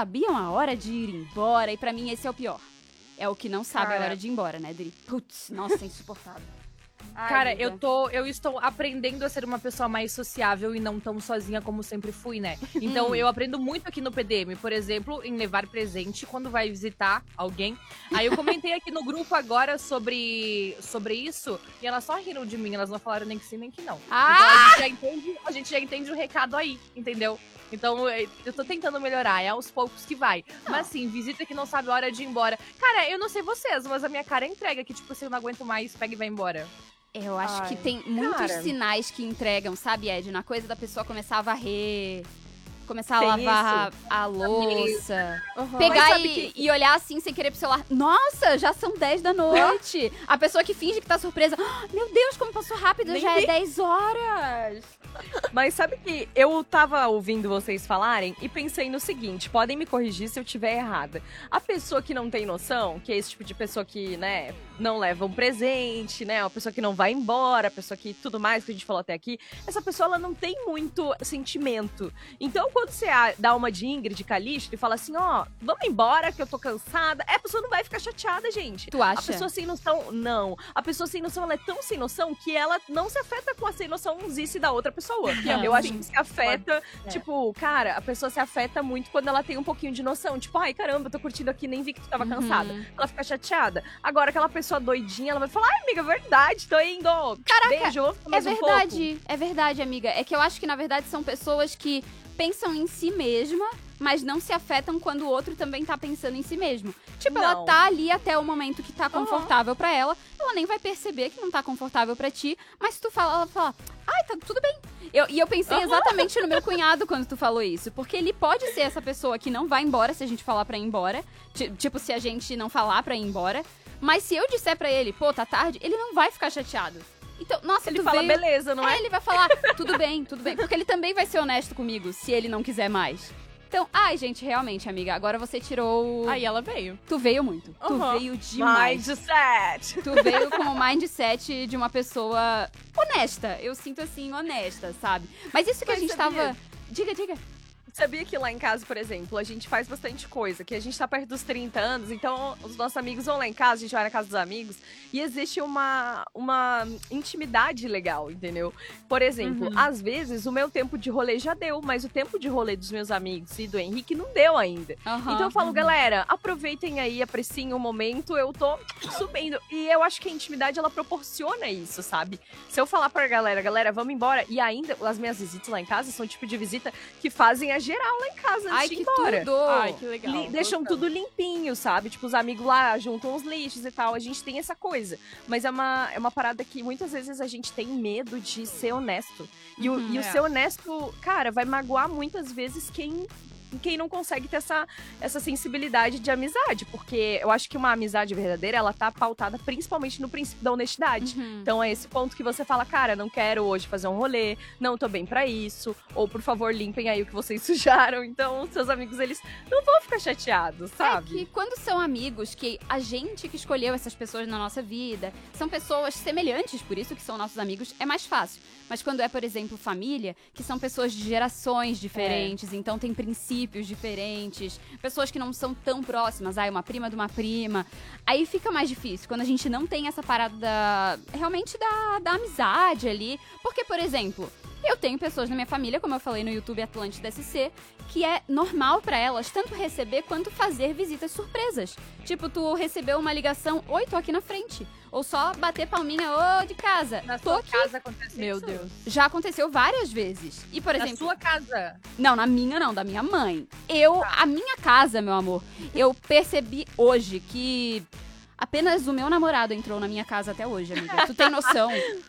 sabiam a hora de ir embora? E pra mim esse é o pior. É o que não sabe a Cara. hora de ir embora, né, Dri? Putz, nossa, é insuportável. Ai, Cara, amiga. eu estou aprendendo a ser uma pessoa mais sociável e não tão sozinha como sempre fui, né? Então eu aprendo muito aqui no PDM, por exemplo, em levar presente quando vai visitar alguém. Aí eu comentei aqui no grupo agora sobre isso e elas só riram de mim, elas não falaram nem que sim nem que não. Ah! Então a gente já entende o recado aí, entendeu? Então, eu tô tentando melhorar, é aos poucos que vai. Mas assim, visita que não sabe a hora de ir embora. Cara, eu não sei vocês, mas a minha cara entrega que, tipo, se eu não aguento mais, pega e vai embora. Eu acho que tem muitos cara. sinais que entregam, sabe, Ed? Na coisa da pessoa começar a varrer, começar a Tem lavar a louça. Uhum. Pegar Mas sabe e olhar assim sem querer pro celular. Nossa, já são 10 da noite. A pessoa que finge que tá surpresa. "Ah, meu Deus, como passou rápido, Nem já vi." é 10 horas. Mas sabe que eu tava ouvindo vocês falarem e pensei no seguinte, podem me corrigir se eu estiver errada. A pessoa que não tem noção, que é esse tipo de pessoa que, né, não leva um presente, né, uma pessoa que não vai embora, a pessoa que tudo mais que a gente falou até aqui, essa pessoa ela não tem muito sentimento. Então quando você dá uma de Ingrid Calixto e fala assim, ó, vamos embora que eu tô cansada, a pessoa não vai ficar chateada, gente. Tu acha? A pessoa sem noção, não. A pessoa sem noção, ela é tão sem noção que ela não se afeta com a sem noçãozice da outra pessoa. Eu acho que se afeta, tipo, cara, a pessoa se afeta muito quando ela tem um pouquinho de noção. Tipo, ai, caramba, eu tô curtindo aqui, nem vi que tu tava cansada. Ela fica chateada. Agora, aquela pessoa doidinha, ela vai falar, ai, amiga, verdade, tô indo. Caraca, beijo, vou ficar mais É um pouco. verdade, é verdade, amiga. É que eu acho que, na verdade, são pessoas que pensam em si mesma, mas não se afetam quando o outro também tá pensando em si mesmo. Tipo, ela Não. tá ali até o momento que tá confortável pra ela, ela nem vai perceber que não tá confortável pra ti, mas se tu fala, ela fala, ai, tá tudo bem. E eu pensei exatamente no meu cunhado quando tu falou isso, porque ele pode ser essa pessoa que não vai embora se a gente falar pra ir embora, tipo, se a gente não falar pra ir embora, mas se eu disser pra ele, pô, tá tarde, ele não vai ficar chateado. Então, nossa, Ele tu fala, veio... beleza, não é? Ele vai falar, tudo bem, porque ele também vai ser honesto comigo, se ele não quiser mais. Então, ai, gente, realmente, amiga, agora você tirou... Aí ela veio. Tu veio muito. Tu Uhum. veio demais. Mindset. Tu veio com o mindset de uma pessoa honesta. Eu sinto assim, honesta, sabe? Mas isso que a Mas gente sabia? tava... Diga. Sabia que lá em casa, por exemplo, a gente faz bastante coisa, que a gente tá perto dos 30 anos, então os nossos amigos vão lá em casa, a gente vai na casa dos amigos, e existe uma intimidade legal, entendeu? Por exemplo, às vezes o meu tempo de rolê já deu, mas o tempo de rolê dos meus amigos e do Henrique não deu ainda. Aham. Então eu falo, galera, aproveitem aí, apreciem o momento, eu tô subindo. E eu acho que a intimidade, ela proporciona isso, sabe? Se eu falar pra galera, vamos embora, e ainda as minhas visitas lá em casa são o tipo de visita que fazem a geral lá em casa antes Ai, de ir que embora. tudo! Ai, que legal. Deixam tudo limpinho, sabe? Tipo, os amigos lá juntam os lixos e tal. A gente tem essa coisa. Mas é uma parada que muitas vezes a gente tem medo de ser honesto. E o ser honesto, cara, vai magoar muitas vezes quem não consegue ter essa sensibilidade de amizade. Porque eu acho que uma amizade verdadeira, ela tá pautada principalmente no princípio da honestidade. Então é esse ponto que você fala, cara, não quero hoje fazer um rolê, não tô bem pra isso, ou por favor, limpem aí o que vocês sujaram. Então, seus amigos, eles não vão ficar chateados, sabe? É que quando são amigos, que a gente que escolheu essas pessoas na nossa vida, são pessoas semelhantes, por isso que são nossos amigos, é mais fácil. Mas quando é, por exemplo, família, que são pessoas de gerações diferentes, então tem princípios diferentes, pessoas que não são tão próximas, uma prima de uma prima, aí fica mais difícil, quando a gente não tem essa parada realmente da amizade ali. Porque, por exemplo, eu tenho pessoas na minha família, como eu falei no YouTube Atlântida SC, que é normal pra elas tanto receber quanto fazer visitas surpresas. Tipo, tu recebeu uma ligação, oi, tô aqui na frente. Ou só bater palminha, ô, de casa. Na Tô sua aqui. casa aconteceu Meu isso? Deus. Já aconteceu várias vezes. E, por Na exemplo... sua casa. Não, na minha não, da minha mãe. A minha casa, meu amor, eu percebi hoje que apenas o meu namorado entrou na minha casa até hoje, amiga. Tu tem noção?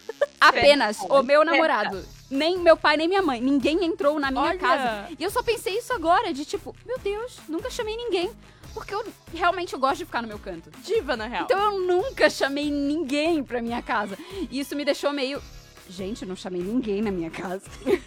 Apenas o meu namorado. Nem meu pai, nem minha mãe. Ninguém entrou na minha Olha. casa. E eu só pensei isso agora, de tipo, meu Deus, nunca chamei ninguém. Porque eu realmente gosto de ficar no meu canto. Diva, na real. Então eu nunca chamei ninguém pra minha casa. E isso me deixou meio... Gente, eu não chamei ninguém na minha casa.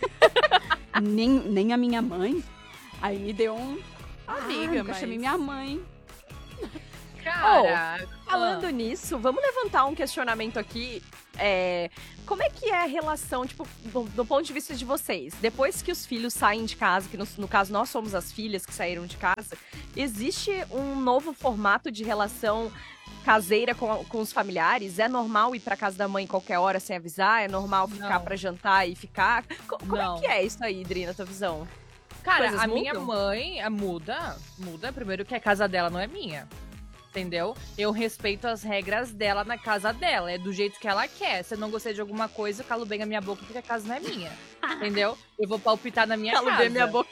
nem a minha mãe. Aí me deu um... Amiga, nunca mas- chamei minha mãe. Cara, Falando nisso, vamos levantar um questionamento aqui Como é que é a relação, tipo, do ponto de vista de vocês? Depois que os filhos saem de casa, que no caso nós somos as filhas que saíram de casa, existe um novo formato de relação caseira com os familiares? É normal ir pra casa da mãe qualquer hora sem avisar? É normal ficar pra jantar e ficar? Como é que é isso aí, Dri, na tua visão? Cara, Coisas a minha mudam? mãe muda. Primeiro que a casa dela não é minha. Entendeu? Eu respeito as regras dela na casa dela. É do jeito que ela quer. Se eu não gostei de alguma coisa, eu calo bem a minha boca porque a casa não é minha. Entendeu? Eu vou palpitar na minha casa. Calo bem minha boca.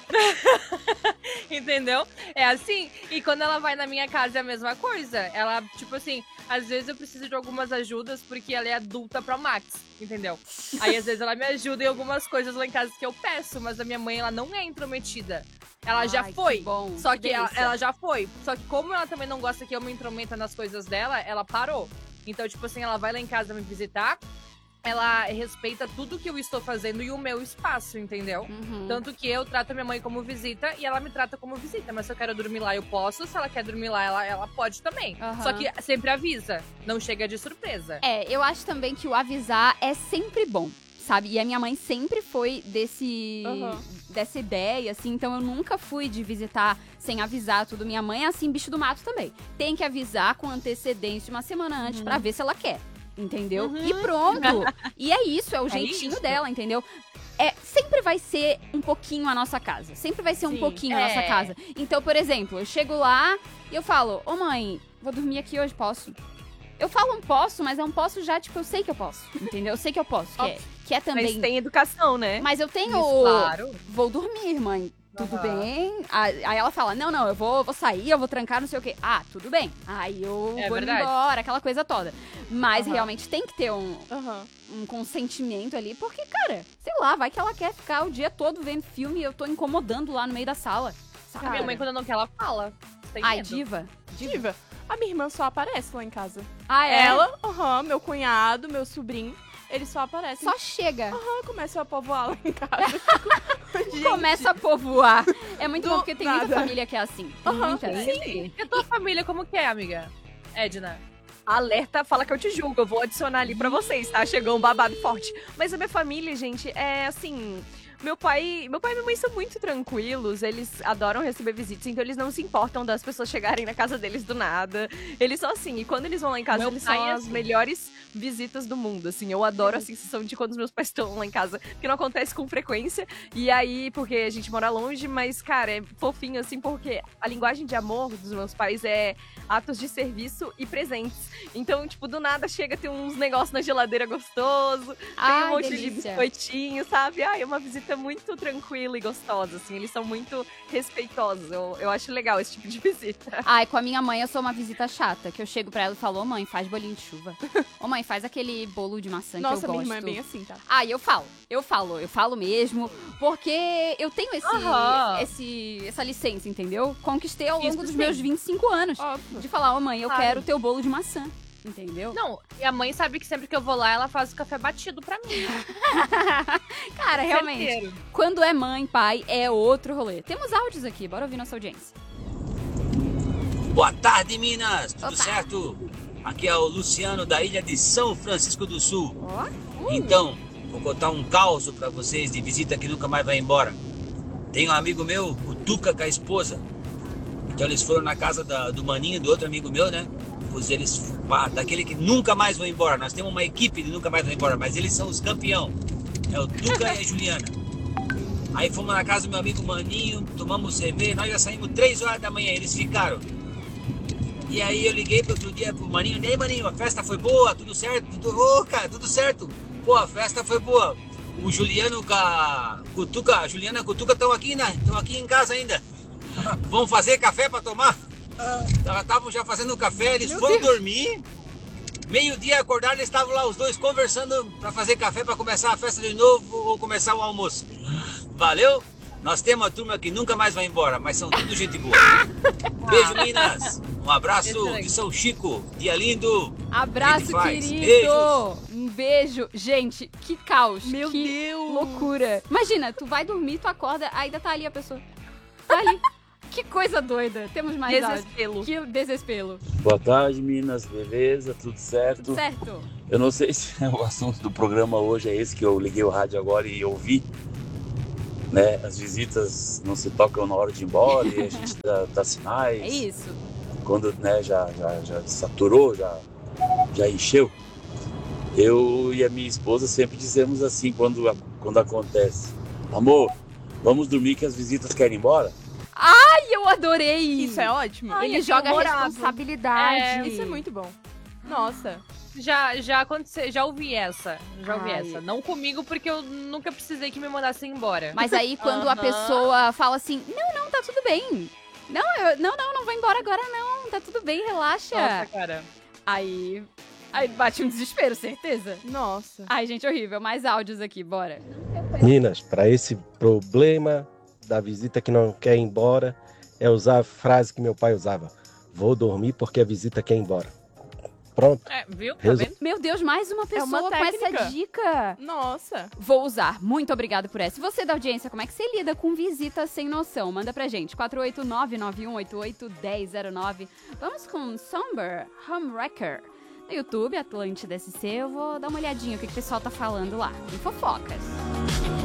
Entendeu? É assim. E quando ela vai na minha casa é a mesma coisa. Ela, tipo assim, às vezes eu preciso de algumas ajudas porque ela é adulta pra Max, entendeu? Aí às vezes ela me ajuda em algumas coisas lá em casa que eu peço, mas a minha mãe, ela não é intrometida. Ela já foi. Bom, Só que delícia. ela já foi. Só que como ela também não gosta que eu me intrometa nas coisas dela, ela parou. Então, tipo assim, ela vai lá em casa me visitar, ela respeita tudo que eu estou fazendo e o meu espaço, entendeu? Tanto que eu trato a minha mãe como visita e ela me trata como visita. Mas se eu quero dormir lá, eu posso. Se ela quer dormir lá, ela pode também. Só que sempre avisa. Não chega de surpresa. Eu acho também que o avisar é sempre bom, sabe? E a minha mãe sempre foi dessa ideia, assim. Então eu nunca fui de visitar sem avisar tudo. Minha mãe é assim, bicho do mato também. Tem que avisar com antecedência uma semana antes pra ver se ela quer. Entendeu? E pronto. E é isso, é o jeitinho dela, entendeu? Sempre vai ser um pouquinho a nossa casa. Sempre vai ser um pouquinho a nossa casa. Então, por exemplo, eu chego lá e eu falo, ô mãe, vou dormir aqui hoje, posso? Eu falo posso, mas é um posso já, tipo, eu sei que eu posso. Entendeu? Eu sei que eu posso. Que é também... Mas tem educação, né? Mas eu tenho... Isso, claro. Vou dormir, mãe. Tudo bem? Aí ela fala, não, eu vou sair, eu vou trancar, não sei o quê. Ah, tudo bem. Aí eu vou embora, aquela coisa toda. Mas realmente tem que ter um consentimento ali, porque, cara, sei lá, vai que ela quer ficar o dia todo vendo filme e eu tô incomodando lá no meio da sala. Sabe? A minha mãe, quando não quer, ela fala. Tem Ai, medo. diva. A minha irmã só aparece lá em casa. Ah, é? Ela, meu cunhado, meu sobrinho, eles só aparecem. Só chega. Começam a povoar lá em casa. Gente, Começa a povoar. É muito bom, porque tem muita nada. família que é assim. Tem muita. E a tua família, como que é, amiga? Edna? Alerta, fala que eu te julgo. Eu vou adicionar ali pra vocês, tá? Chegou um babado forte. Mas a minha família, gente, é assim... Meu pai e minha mãe são muito tranquilos, eles adoram receber visitas, então eles não se importam das pessoas chegarem na casa deles do nada. Eles são assim, e quando eles vão lá em casa, eles são as melhores visitas do mundo, assim. Eu adoro a sensação de quando os meus pais estão lá em casa, que não acontece com frequência. E aí, porque a gente mora longe, mas, cara, é fofinho, assim, porque a linguagem de amor dos meus pais é atos de serviço e presentes. Então, tipo, do nada chega, tem uns negócios na geladeira gostoso, tem um monte de biscoitinho, sabe? É uma visita muito tranquila e gostosa, assim. Eles são muito respeitosos. Eu acho legal esse tipo de visita. Ai, com a minha mãe eu sou uma visita chata, que eu chego pra ela e falo, ô mãe, faz bolinho de chuva. Ô mãe, faz aquele bolo de maçã que eu gosto. Nossa, minha irmã é bem assim, tá? Ah, eu falo mesmo, porque eu tenho essa licença, entendeu? Conquistei ao longo dos meus 25 anos. Óbvio. De falar, ô mãe, eu quero o teu bolo de maçã. Entendeu? Não, e a mãe sabe que sempre que eu vou lá, ela faz o café batido pra mim. Cara, realmente, Certeiro. quando é mãe, pai, é outro rolê. Temos áudios aqui, bora ouvir nossa audiência. Boa tarde, Minas! Tudo Opa. certo? Aqui é o Luciano, da ilha de São Francisco do Sul. Ó. Então, vou contar um caos pra vocês de visita que nunca mais vai embora. Tem um amigo meu, o Tuca, com a esposa. Então eles foram na casa do maninho, do outro amigo meu, né? Pois eles, daquele que nunca mais vão embora. Nós temos uma equipe de nunca mais vão embora, mas eles são os campeão. É o Tuca e a Juliana. Aí fomos na casa do meu amigo Maninho, tomamos cerveja, nós já saímos 3 horas da manhã, eles ficaram. E aí eu liguei pro outro dia pro Maninho, e aí Maninho, a festa foi boa, tudo certo? Cara, tudo certo. Pô, a festa foi boa. O Juliano com o Tuca, a Juliana e o Tuca estão aqui, né? Estão aqui em casa ainda. Vão fazer café pra tomar? Estavam já fazendo café, eles foram dormir. Meio-dia acordaram, eles estavam lá os dois conversando pra fazer café pra começar a festa de novo ou começar o almoço. Valeu? Nós temos uma turma que nunca mais vai embora, mas são tudo gente boa. Beijo, Minas. Um abraço de São Chico. Dia lindo. Abraço, Faz. querido. Beijos. Um beijo. Gente, que caos. Meu que Deus. loucura. Imagina, tu vai dormir, tu acorda, ainda tá ali a pessoa. Tá ali. Que coisa coisa doida. Temos mais áudio. Desespelo. Que desespero. Boa tarde, meninas. Beleza? Tudo certo? Certo. Eu não sei se o assunto do programa hoje é esse que eu liguei o rádio agora e ouvi. Né? As visitas não se tocam na hora de ir embora e a gente dá sinais. É isso. Quando, né, já saturou, já encheu. Eu e a minha esposa sempre dizemos assim quando acontece: amor, vamos dormir que as visitas querem ir embora? Ai, eu adorei! Isso é ótimo. Ele é joga a humorado. responsabilidade. Isso é muito bom. Nossa. Já aconteceu, já ouvi essa. Ai. Não comigo, porque eu nunca precisei que me mandassem embora. Mas aí quando a pessoa fala assim, não, tá tudo bem. Não vou embora agora não, tá tudo bem, relaxa. Nossa, cara. Aí bate um desespero, certeza. Nossa. Ai, gente, horrível. Mais áudios aqui, bora. Minas, para esse problema da visita que não quer ir embora, é usar a frase que meu pai usava: vou dormir porque a visita quer ir embora. Pronto. Viu? Tá Resu- vendo? Meu Deus, mais uma pessoa uma com essa técnica. dica. Nossa. Vou usar. Muito obrigado por essa. E você da audiência, como é que você lida com visita sem noção? Manda pra gente. 489-9188-1009. Vamos com Somber Homewrecker. No YouTube, Atlântida SC, eu vou dar uma olhadinha o que o pessoal tá falando lá. Em fofocas.